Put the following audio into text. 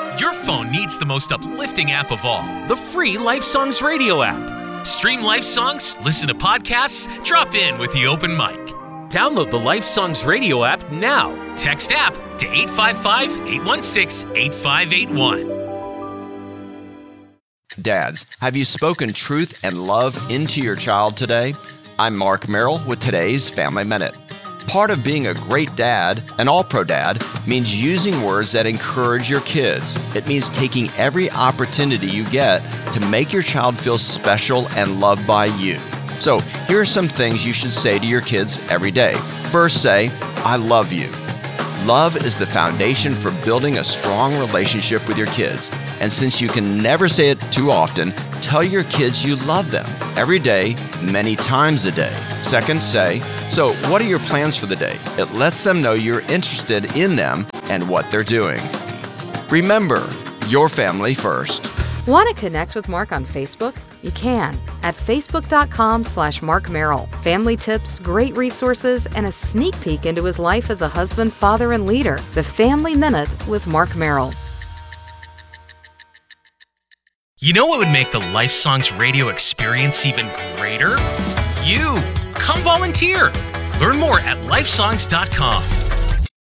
Your phone needs the most uplifting app of all, the free Life Songs radio app. Stream Life Songs, listen to podcasts, drop in with the open mic. Download the Life Songs radio app now. Text app to 855-816-8581. Dads, have you spoken truth and love into your child today? I'm Mark Merrill with today's Family Minute. Part of being a great dad, an all-pro dad, means using words that encourage your kids. It means taking every opportunity you get to make your child feel special and loved by you. So here are some things you should say to your kids every day. First, say, I love you. Love is the foundation for building a strong relationship with your kids. And since you can never say it too often, tell your kids you love them every day, many times a day. Second, say, so what are your plans for the day? It lets them know you're interested in them and what they're doing. Remember, your family first. Want to connect with Mark on Facebook? You can at facebook.com/Mark Merrill. Family tips, great resources, and a sneak peek into his life as a husband, father, and leader. The Family Minute with Mark Merrill. You know what would make the Life Songs radio experience even greater? You! Come volunteer! Learn more at lifesongs.com.